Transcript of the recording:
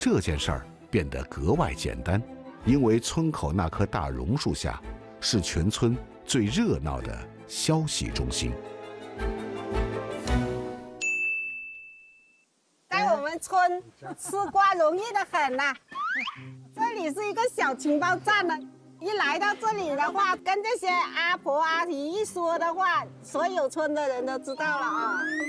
这件事儿变得格外简单，因为村口那棵大榕树下是全村最热闹的消息中心。 在我们村吃瓜容易的很呐、这里是一个小情报站呢。一来到这里的话，跟这些阿婆阿姨一说的话，所有村的人都知道了啊。